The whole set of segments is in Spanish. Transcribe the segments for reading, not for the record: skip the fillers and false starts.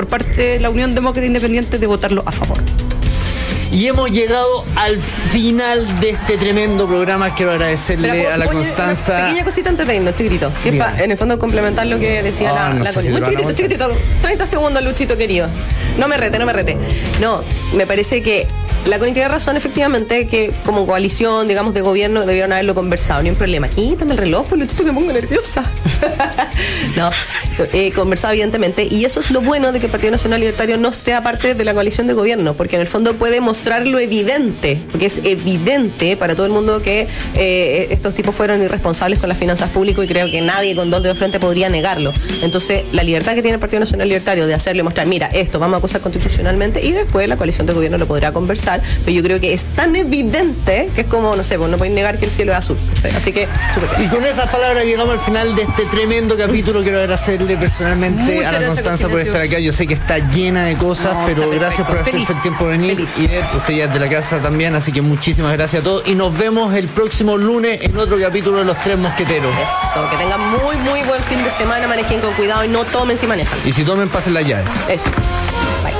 por parte de la Unión Demócrata Independiente de votarlo a favor. Y hemos llegado al final de este tremendo programa. Quiero agradecerle a la Constanza. Una pequeña cosita antes de irnos, chiquitito. Que es en el fondo complementar lo que decía la sé si Muy chiquitito. 30 segundos, Luchito querido. No me rete. No, me parece que la Connie tiene razón, efectivamente, que como coalición, digamos, de gobierno, debieron haberlo conversado, ni un problema. Quítame el reloj, pues, Luchito, que me pongo nerviosa. No, conversado, evidentemente. Y eso es lo bueno de que el Partido Nacional Libertario no sea parte de la coalición de gobierno, porque en el fondo puede mostrar lo evidente, porque es evidente para todo el mundo que estos tipos fueron irresponsables con las finanzas públicas, y creo que nadie con dos dedos de frente podría negarlo. Entonces, la libertad que tiene el Partido Nacional Libertario de hacerle mostrar, mira, esto vamos a acusar constitucionalmente, y después la coalición de gobierno lo podrá conversar, pero yo creo que es tan evidente que es como, no sé, pues no pueden negar que el cielo es azul. Así que, súper bien. Y con esas palabras llegamos al final de este tremendo capítulo. Quiero agradecerle personalmente Muchas a la Constanza por estar acá. Yo sé que está llena de cosas, pero gracias por hacerse el tiempo de venir. Y usted ya es de la casa también, así que muchísimas gracias a todos. Y nos vemos el próximo lunes en otro capítulo de Los Tres Mosqueteros. Eso, que tengan muy, muy buen fin de semana. Manejen con cuidado y no tomen si manejan. Y si tomen, pasen la llave. Eso. Bye.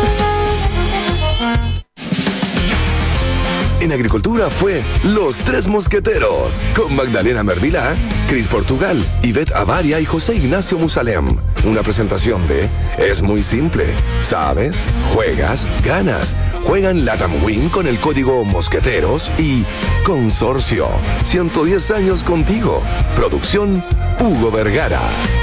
En Agricultura fue Los Tres Mosqueteros, con Magdalena Mervilá, Cris Portugal, Ivette Avaria y José Ignacio Musalem. Una presentación de Es muy simple. ¿Sabes? Juegas, ganas. Juegan Latam Win con el código Mosqueteros y Consorcio. 110 años contigo. Producción Hugo Vergara.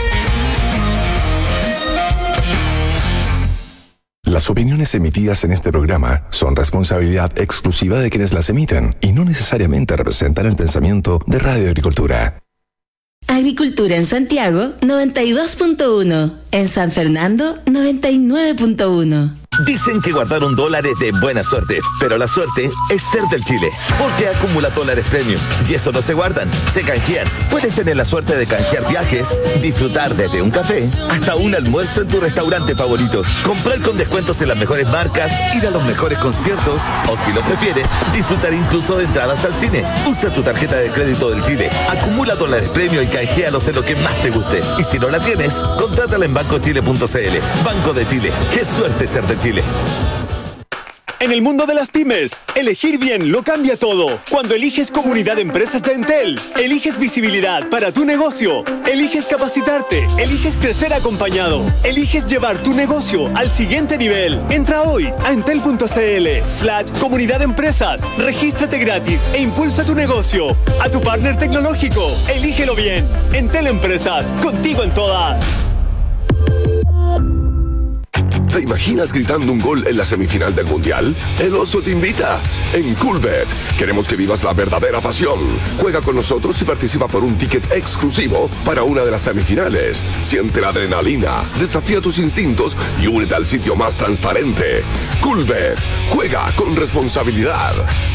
Las opiniones emitidas en este programa son responsabilidad exclusiva de quienes las emiten y no necesariamente representan el pensamiento de Radio Agricultura. Agricultura en Santiago, 92.1. En San Fernando, 99.1. Dicen que guardaron dólares de buena suerte, pero la suerte es ser del Chile, porque acumula dólares premium, y eso no se guardan, se canjean. Puedes tener la suerte de canjear viajes, disfrutar desde un café hasta un almuerzo en tu restaurante favorito, comprar con descuentos en las mejores marcas, ir a los mejores conciertos, o si lo prefieres, disfrutar incluso de entradas al cine. Usa tu tarjeta de crédito del Chile, acumula dólares premium y canjealos en lo que más te guste. Y si no la tienes, contrátala en bancochile.cl. Banco de Chile, qué suerte ser de Chile. En el mundo de las pymes, elegir bien lo cambia todo. Cuando eliges Comunidad de Empresas de Entel, eliges visibilidad para tu negocio, eliges capacitarte, eliges crecer acompañado, eliges llevar tu negocio al siguiente nivel. Entra hoy a entel.cl/Comunidad de Empresas, regístrate gratis e impulsa tu negocio. A tu partner tecnológico, elígelo bien. Entel Empresas, contigo en todas. ¿Te imaginas gritando un gol en la semifinal del Mundial? El Oso te invita. En Coolbet queremos que vivas la verdadera pasión. Juega con nosotros y participa por un ticket exclusivo para una de las semifinales. Siente la adrenalina, desafía tus instintos y únete al sitio más transparente. Coolbet, juega con responsabilidad.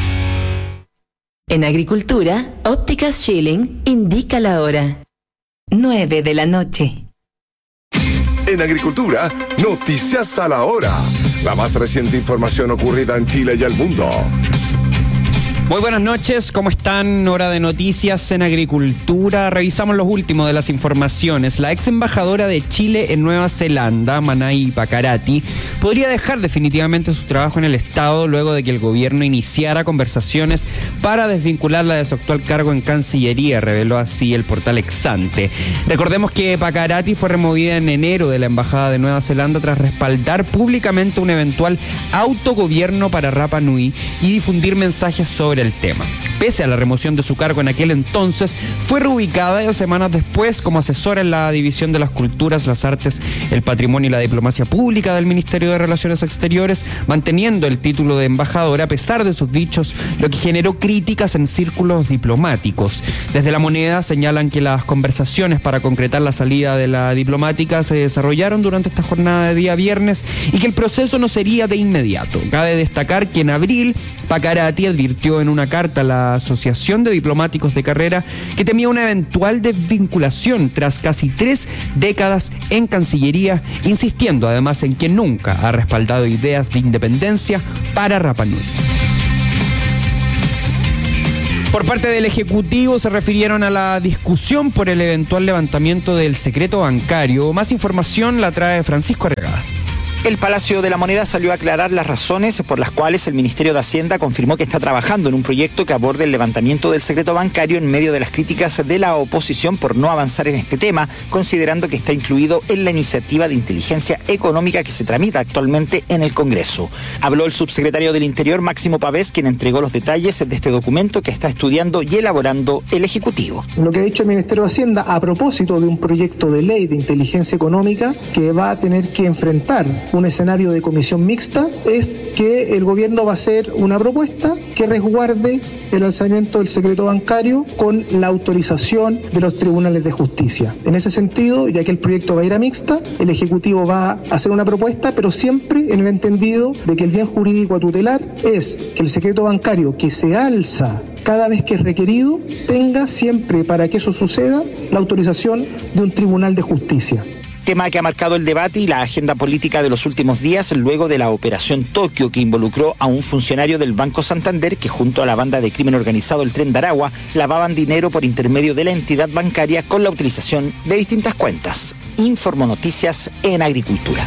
En Agricultura, Ópticas Schilling indica la hora. 9 de la noche. En Agricultura, noticias a la hora. La más reciente información ocurrida en Chile y el mundo. Muy buenas noches, ¿cómo están? Hora de noticias en Agricultura. Revisamos los últimos de las informaciones. La ex embajadora de Chile en Nueva Zelanda, Manai Pakarati, podría dejar definitivamente su trabajo en el Estado luego de que el gobierno iniciara conversaciones para desvincularla de su actual cargo en Cancillería, reveló así el portal Exante. Recordemos que Pakarati fue removida en enero de la Embajada de Nueva Zelanda tras respaldar públicamente un eventual autogobierno para Rapa Nui y difundir mensajes sobre el tema. Pese a la remoción de su cargo en aquel entonces, fue reubicada 2 semanas después como asesora en la División de las Culturas, las Artes, el Patrimonio y la Diplomacia Pública del Ministerio de Relaciones Exteriores, manteniendo el título de embajadora a pesar de sus dichos, lo que generó críticas en círculos diplomáticos. Desde La Moneda señalan que las conversaciones para concretar la salida de la diplomática se desarrollaron durante esta jornada de día viernes y que el proceso no sería de inmediato. Cabe destacar que en abril Pakarati advirtió en una carta a la Asociación de Diplomáticos de Carrera que temía una eventual desvinculación tras casi 3 décadas en Cancillería, insistiendo además en que nunca ha respaldado ideas de independencia para Rapa Nui. Por parte del Ejecutivo se refirieron a la discusión por el eventual levantamiento del secreto bancario. Más información la trae Francisco Arriagada. El Palacio de la Moneda salió a aclarar las razones por las cuales el Ministerio de Hacienda confirmó que está trabajando en un proyecto que aborde el levantamiento del secreto bancario en medio de las críticas de la oposición por no avanzar en este tema, considerando que está incluido en la iniciativa de inteligencia económica que se tramita actualmente en el Congreso. Habló el subsecretario del Interior, Máximo Pavés, quien entregó los detalles de este documento que está estudiando y elaborando el Ejecutivo. Lo que ha dicho el Ministerio de Hacienda a propósito de un proyecto de ley de inteligencia económica que va a tener que enfrentar un escenario de comisión mixta es que el gobierno va a hacer una propuesta que resguarde el alzamiento del secreto bancario con la autorización de los tribunales de justicia. En ese sentido, ya que el proyecto va a ir a mixta, el Ejecutivo va a hacer una propuesta, pero siempre en el entendido de que el bien jurídico a tutelar es que el secreto bancario que se alza cada vez que es requerido tenga siempre, para que eso suceda, la autorización de un tribunal de justicia. Tema que ha marcado el debate y la agenda política de los últimos días luego de la Operación Tokio, que involucró a un funcionario del Banco Santander que junto a la banda de crimen organizado El Tren de Aragua lavaban dinero por intermedio de la entidad bancaria con la utilización de distintas cuentas. Informó Noticias en Agricultura.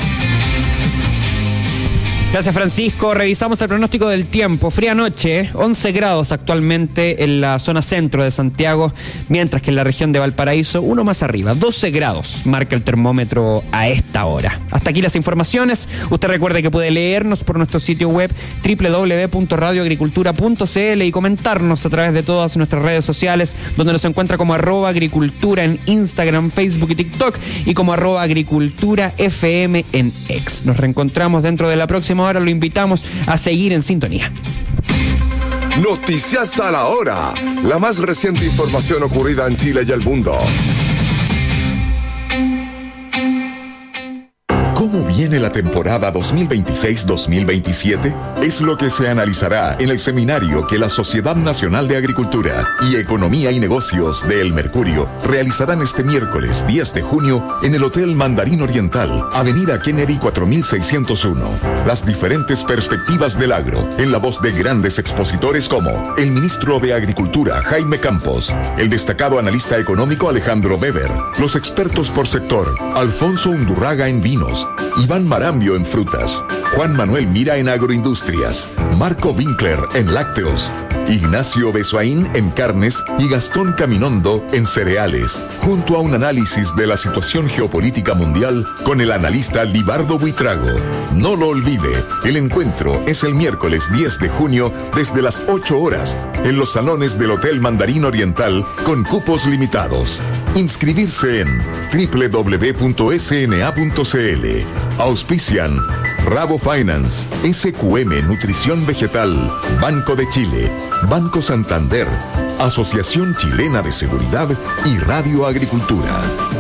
Gracias, Francisco. Revisamos el pronóstico del tiempo. Fría noche, 11 grados actualmente en la zona centro de Santiago, mientras que en la región de Valparaíso, uno más arriba, 12 grados marca el termómetro a esta hora. Hasta aquí las informaciones. Usted recuerde que puede leernos por nuestro sitio web www.radioagricultura.cl y comentarnos a través de todas nuestras redes sociales, donde nos encuentra como @agricultura en Instagram, Facebook y TikTok, y como @agriculturafm en X. Nos reencontramos dentro de la próxima hora. Lo invitamos a seguir en sintonía. Noticias a la hora. La más reciente información ocurrida en Chile y el mundo. ¿Cómo viene la temporada 2026-2027? Es lo que se analizará en el seminario que la Sociedad Nacional de Agricultura y Economía y Negocios de El Mercurio realizarán este miércoles 10 de junio en el Hotel Mandarín Oriental, Avenida Kennedy 4601. Las diferentes perspectivas del agro, en la voz de grandes expositores como el ministro de Agricultura, Jaime Campos, el destacado analista económico Alejandro Weber, los expertos por sector, Alfonso Undurraga en vinos, Iván Marambio en frutas, Juan Manuel Mira en agroindustrias, Marco Winkler en lácteos, Ignacio Besoaín en carnes y Gastón Caminondo en cereales, junto a un análisis de la situación geopolítica mundial con el analista Libardo Buitrago. No lo olvide, el encuentro es el miércoles 10 de junio desde las 8 horas en los salones del Hotel Mandarín Oriental con cupos limitados. Inscribirse en www.sna.cl. Auspician Rabo Finance, SQM Nutrición Vegetal, Banco de Chile, Banco Santander, Asociación Chilena de Seguridad y Radio Agricultura.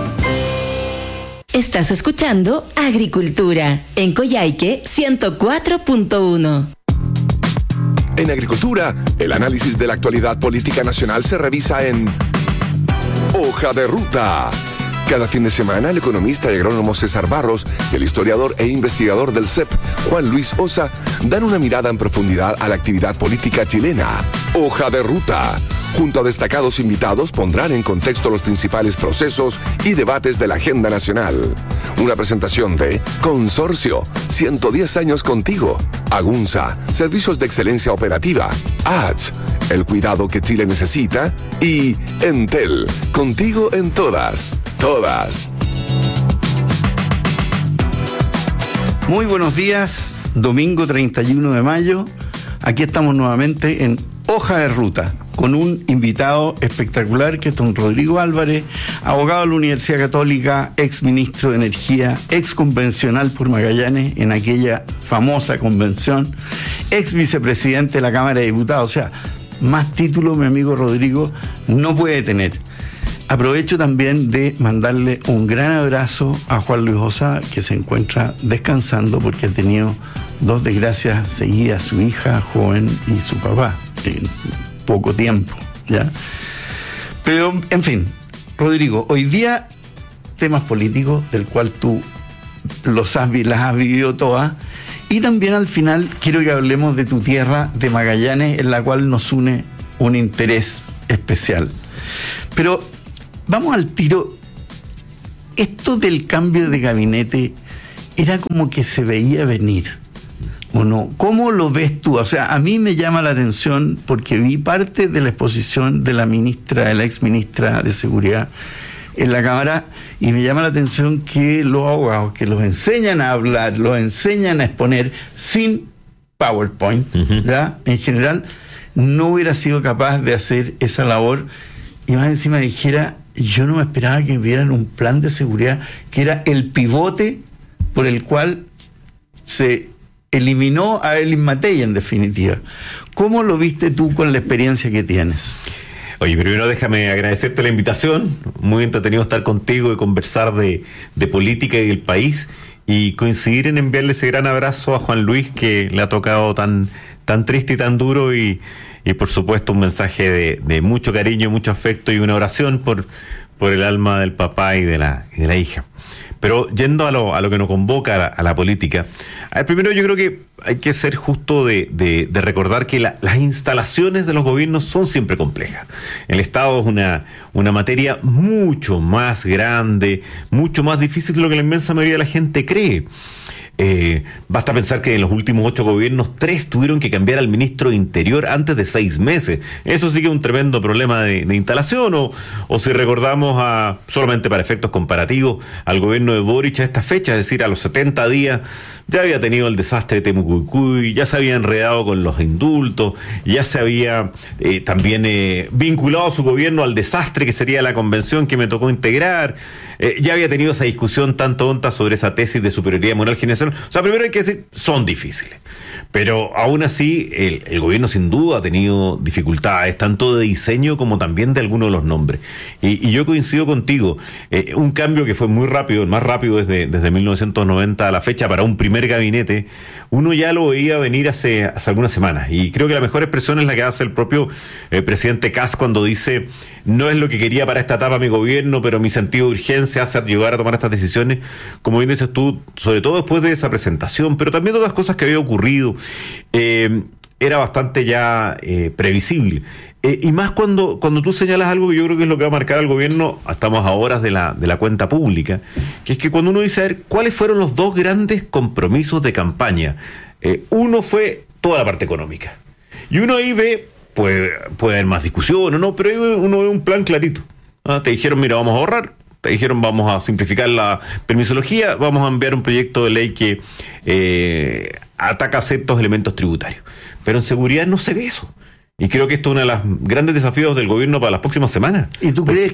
Estás escuchando Agricultura en Coyhaique 104.1. En Agricultura, el análisis de la actualidad política nacional se revisa en Hoja de Ruta. Cada fin de semana, el economista y agrónomo César Barros y el historiador e investigador del CEP, Juan Luis Osa, dan una mirada en profundidad a la actividad política chilena. Hoja de Ruta. Junto a destacados invitados, pondrán en contexto los principales procesos y debates de la agenda nacional. Una presentación de Consorcio, 110 años contigo. Agunza, Servicios de Excelencia Operativa. ADS, el cuidado que Chile necesita. Y Entel, contigo en todas. Todas. Muy buenos días, domingo 31 de mayo. Aquí estamos nuevamente en Hoja de Ruta, con un invitado espectacular que es don Rodrigo Álvarez, abogado de la Universidad Católica, ex ministro de Energía, ex convencional por Magallanes en aquella famosa convención, ex vicepresidente de la Cámara de Diputados. O sea, más títulos mi amigo Rodrigo no puede tener. Aprovecho también de mandarle un gran abrazo a Juan Luis Osa, que se encuentra descansando porque ha tenido dos desgracias seguidas, su hija joven y su papá, en poco tiempo, ¿ya? Pero, en fin, Rodrigo, hoy día temas políticos, del cual tú las has vivido todas, y también al final quiero que hablemos de tu tierra, de Magallanes, en la cual nos une un interés especial. Pero vamos al tiro. Esto del cambio de gabinete era como que se veía venir, ¿o no? ¿Cómo lo ves tú? O sea, a mí me llama la atención porque vi parte de la exposición de la ex ministra de Seguridad en la Cámara, y me llama la atención que los abogados que los enseñan a hablar, los enseñan a exponer sin PowerPoint, ¿ya? En general, no hubiera sido capaz de hacer esa labor, y más encima dijera, yo no me esperaba que vieran un plan de seguridad que era el pivote por el cual se eliminó a Elin Matei, en definitiva. ¿Cómo lo viste tú con la experiencia que tienes? Oye, primero déjame agradecerte la invitación. Muy entretenido estar contigo y conversar de política y del país, y coincidir en enviarle ese gran abrazo a Juan Luis, que le ha tocado tan triste y tan duro, y por supuesto un mensaje de mucho cariño, mucho afecto y una oración por el alma del papá y de la hija. Pero yendo a lo que nos convoca a la política, primero yo creo que hay que ser justo de recordar que las instalaciones de los gobiernos son siempre complejas. El Estado es una materia mucho más grande, mucho más difícil de lo que la inmensa mayoría de la gente cree. Basta pensar que en los últimos 8 gobiernos 3 tuvieron que cambiar al ministro de Interior antes de 6 meses. Eso sí que es un tremendo problema de instalación. O si recordamos solamente para efectos comparativos, al gobierno de Boric a esta fecha, es decir, a los 70 días, ya había tenido el desastre de Temucuicui, ya se había enredado con los indultos, ya se había también vinculado a su gobierno al desastre que sería la convención que me tocó integrar. Ya había tenido esa discusión tan tonta sobre esa tesis de superioridad moral generacional. O sea, primero hay que decir, son difíciles. Pero aún así, el gobierno sin duda ha tenido dificultades, tanto de diseño como también de algunos de los nombres. Y yo coincido contigo, un cambio que fue muy rápido, el más rápido desde 1990 a la fecha para un primer gabinete, uno ya lo veía venir hace algunas semanas. Y creo que la mejor expresión es la que hace el propio presidente Kast cuando dice, no es lo que quería para esta etapa mi gobierno, pero mi sentido de urgencia hace llegar a tomar estas decisiones, como bien dices tú, sobre todo después de esa presentación, pero también de otras cosas que había ocurrido. Era bastante ya previsible. Y más cuando tú señalas algo que yo creo que es lo que va a marcar al gobierno, estamos a horas de la cuenta pública, que es que cuando uno dice, a ver, ¿cuáles fueron los 2 grandes compromisos de campaña? Uno fue toda la parte económica. Y uno ahí ve, puede haber más discusión o no, pero ahí uno ve un plan clarito. Te dijeron, mira, vamos a ahorrar. Te dijeron, vamos a simplificar la permisología, vamos a enviar un proyecto de ley que ataca ciertos elementos tributarios. Pero en seguridad no se ve eso. Y creo que esto es uno de los grandes desafíos del gobierno para las próximas semanas. ¿Y tú crees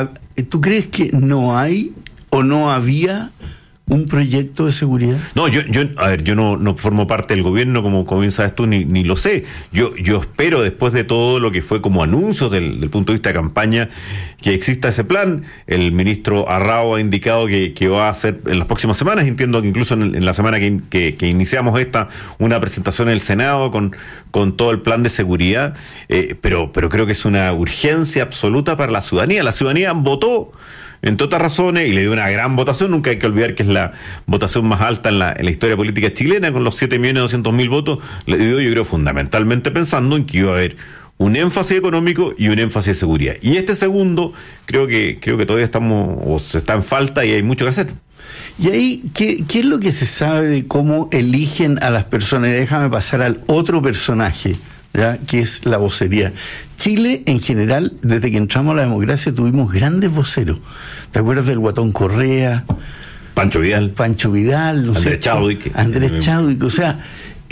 que no hay o no había un proyecto de seguridad? No, yo no formo parte del gobierno, como bien sabes tú, ni lo sé. Yo espero, después de todo lo que fue como anuncio del punto de vista de campaña, que exista ese plan. El ministro Arrao ha indicado que va a hacer en las próximas semanas, entiendo que incluso en la semana que iniciamos una presentación en el Senado con todo el plan de seguridad, pero creo que es una urgencia absoluta para la ciudadanía. La ciudadanía votó, entre otras razones, y le dio una gran votación. Nunca hay que olvidar que es la votación más alta en la historia política chilena, con los 7.200.000 votos. Le dio, yo creo, fundamentalmente pensando en que iba a haber un énfasis económico y un énfasis de seguridad. Y este segundo, creo que todavía se está en falta y hay mucho que hacer. Y ahí, ¿qué es lo que se sabe de cómo eligen a las personas? Déjame pasar al otro personaje, ¿ya? Que es la vocería. Chile, en general, desde que entramos a la democracia, tuvimos grandes voceros. ¿Te acuerdas del Guatón Correa? Pancho Vidal, ¿no? Andrés Chadwick, o sea,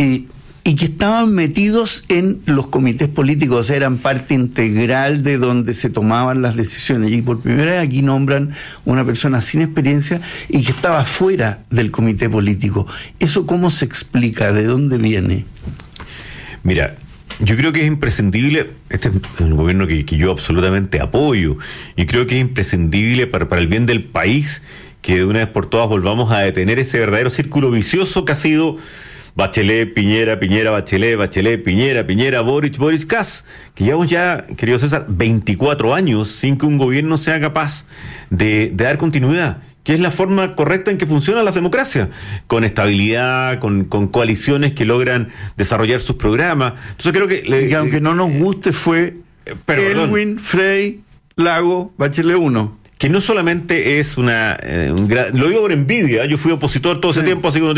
y que estaban metidos en los comités políticos, o sea, eran parte integral de donde se tomaban las decisiones. Y por primera vez aquí nombran una persona sin experiencia y que estaba fuera del comité político. ¿Eso cómo se explica? ¿De dónde viene? Mira, yo creo que es imprescindible, este es un gobierno que yo absolutamente apoyo, y creo que es imprescindible para el bien del país que de una vez por todas volvamos a detener ese verdadero círculo vicioso que ha sido Bachelet, Piñera, Bachelet, Bachelet, Piñera, Boric, Kast, que llevamos ya, querido César, 24 años sin que un gobierno sea capaz de dar continuidad, que es la forma correcta en que funcionan las democracias, con estabilidad, con coaliciones que logran desarrollar sus programas. Entonces creo que aunque no nos guste fue Elwin, Frey, Lago, Bachelet 1. que no solamente es lo digo por envidia, yo fui opositor todo ese tiempo, así que